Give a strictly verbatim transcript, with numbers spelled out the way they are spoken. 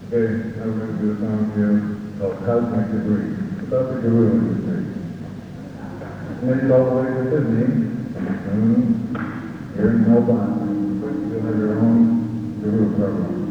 Okay, now we're going to do a song here called Cosmic Debris, about the Guru industry. Made it all the way to Disney, and here in Melbourne, you'll have your own Guru program.